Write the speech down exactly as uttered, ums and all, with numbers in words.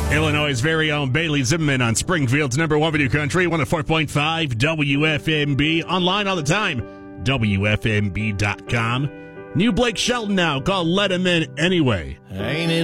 Illinois' very own Bailey Zimmerman on Springfield's number one video country, one oh four point five W F M B. Online all the time, W F M B dot com. New Blake Shelton now, called Let Him In Anyway. I ain't in